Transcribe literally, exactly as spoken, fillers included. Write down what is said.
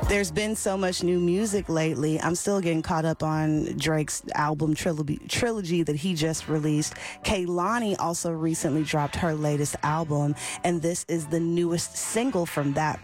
There's been so much new music lately. I'm still getting caught up on Drake's album trilogy, trilogy that he just released. Kehlani also recently dropped her latest album, and this is the newest single from that